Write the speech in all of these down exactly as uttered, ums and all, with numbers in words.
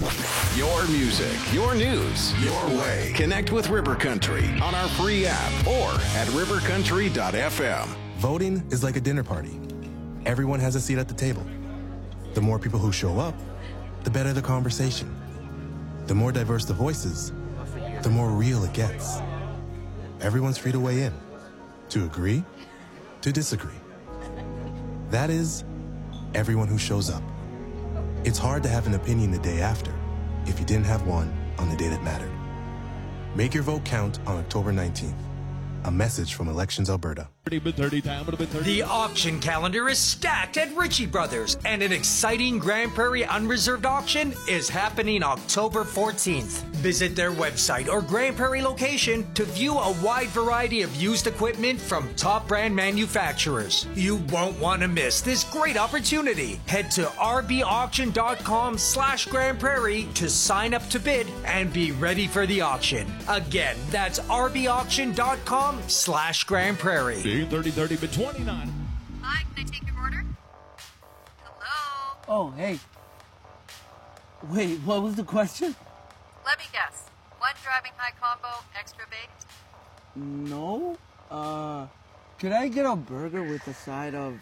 Your music, your news, your way. Connect with River Country on our free app or at river country dot f m. Voting is like a dinner party. Everyone has a seat at the table. The more people who show up, the better the conversation. The more diverse the voices, the more real it gets. Everyone's free to weigh in, to agree, to disagree. That is, everyone who shows up. It's hard to have an opinion the day after if you didn't have one on the day that mattered. Make your vote count on October nineteenth. A message from Elections Alberta. The auction calendar is stacked at Ritchie Brothers, and an exciting Grand Prairie Unreserved auction is happening October fourteenth. Visit their website or Grand Prairie location to view a wide variety of used equipment from top brand manufacturers. You won't want to miss this great opportunity. Head to rbauction.com slash Grand Prairie to sign up to bid and be ready for the auction. Again, that's rbauction.com slash Grand Prairie. thirty thirty but twenty-nine. Hi, can I take your order? Hello? Oh, hey. Wait, what was the question? Let me guess. One driving high combo, extra baked? No. Uh, could I get a burger with a side of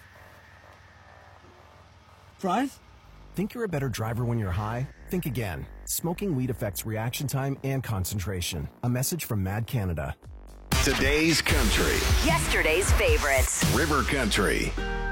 fries? Think you're a better driver when you're high? Think again. Smoking weed affects reaction time and concentration. A message from Mad Canada. Today's country. Yesterday's favorites. River Country.